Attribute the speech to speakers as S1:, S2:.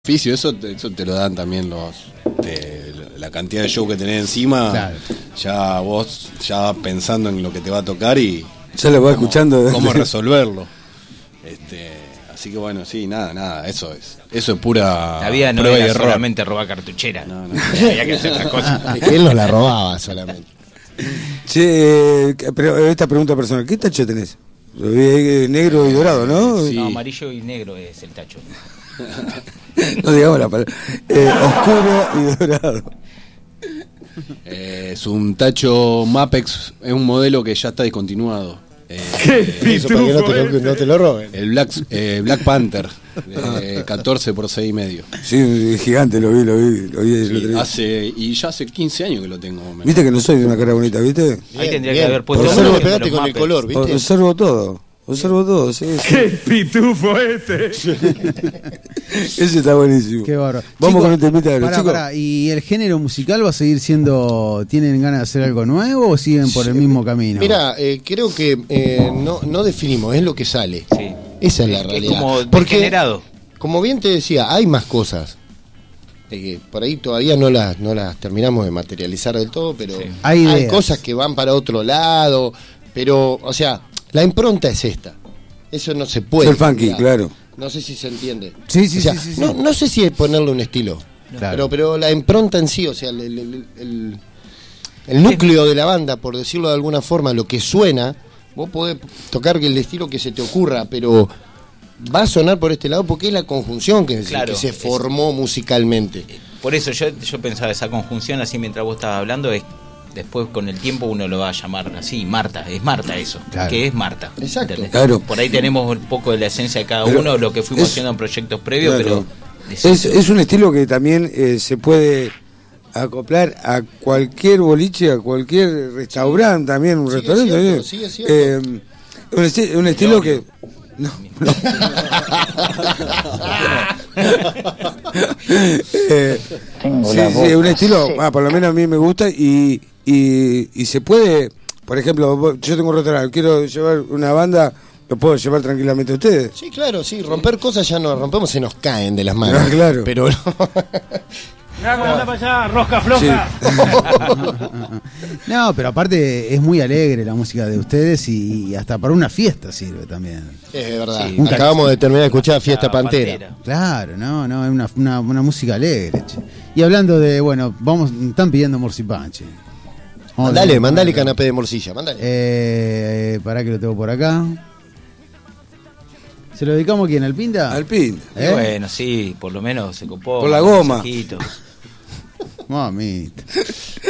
S1: Eso te lo dan también la cantidad de show que tenés encima. Claro. Ya vos ya pensando en lo que te va a tocar y
S2: ya lo vas escuchando
S1: cómo resolverlo. Así que bueno, sí, nada, eso es pura
S3: la vida no
S1: prueba
S3: era
S1: y error.
S3: Solamente robar cartuchera. No. Había que hacer otra cosa.
S4: Es que él no la robaba solamente.
S2: Che, pero esta pregunta personal, ¿qué tacho tenés? Negro y dorado, ¿no?
S3: Sí. No, amarillo y negro es el tacho.
S2: No digamos la palabra. Oscuro y dorado.
S1: Es un tacho Mapex, es un modelo que ya está discontinuado.
S4: Eso para que no te lo roben.
S1: El Black Panther, 14 por 6,5.
S2: Sí, gigante, lo vi.
S1: Sí, y ya hace 15 años que lo tengo.
S2: Viste que no soy de una cara bonita, ¿viste?
S3: Ahí tendría que haber puesto.
S4: Pegate con el color, ¿viste?
S2: Observo todo, sí.
S5: ¡Qué pitufo este!
S2: Ese está buenísimo.
S6: Qué bárbaro.
S2: Vamos
S6: Chicos,
S2: con el temita de los chicos.
S6: ¿Y el género musical va a seguir siendo... ¿Tienen ganas de hacer algo nuevo o siguen por el mismo camino?
S4: Mira, creo que no definimos, es lo que sale.
S3: Sí.
S4: Esa es la realidad.
S3: Es como
S4: porque,
S3: degenerado.
S4: Como bien te decía, hay más cosas. Por ahí todavía no las terminamos de materializar del todo, pero
S6: sí.
S4: Hay cosas que van para otro lado. Pero, o sea, la impronta es esta. Eso no se puede.
S2: El funky, claro.
S4: No sé si se entiende.
S6: Sí.
S4: No sé si es ponerle un estilo.
S6: Claro.
S4: Pero la impronta en sí, o sea, el núcleo de la banda, por decirlo de alguna forma, lo que suena, vos podés tocar el estilo que se te ocurra, pero va a sonar por este lado porque es la conjunción que se formó musicalmente.
S3: Por eso yo pensaba esa conjunción así mientras vos estabas hablando, después con el tiempo uno lo va a llamar así, Marta, es Marta eso,
S6: claro.
S3: Que es Marta.
S4: Exacto.
S2: Claro.
S3: Por ahí tenemos un poco de la esencia de cada uno, lo que fuimos haciendo en proyectos previos,
S2: claro.
S3: pero...
S2: Es un estilo que también se puede acoplar a cualquier boliche, a cualquier restaurante también, un restaurante.
S4: Sí, es cierto.
S2: Un estilo que... No. Sí, un estilo, por lo menos a mí me gusta y se puede, por ejemplo, yo tengo un restaurante, quiero llevar una banda, lo puedo llevar tranquilamente a ustedes.
S4: Sí, claro, sí, romper cosas ya no rompemos, se nos caen de las manos.
S2: No, claro.
S4: Pero no.
S5: Mirá cómo está para allá, rosca floja.
S2: Sí.
S6: No, pero aparte es muy alegre la música de ustedes y hasta para una fiesta sirve también.
S4: Es verdad.
S3: Sí,
S4: acabamos de terminar de escuchar Fiesta Pantera.
S6: Claro, no, es una música alegre, che. Y hablando de, bueno, están pidiendo Morcipán, che.
S4: Mandale canapé de morcilla, mandale.
S6: Pará que lo tengo por acá. ¿Se lo dedicamos a quién? ¿Al Pinta?
S2: Al Pinta.
S3: Bueno, sí, por lo menos se copó.
S2: Por la goma.
S6: Mamita.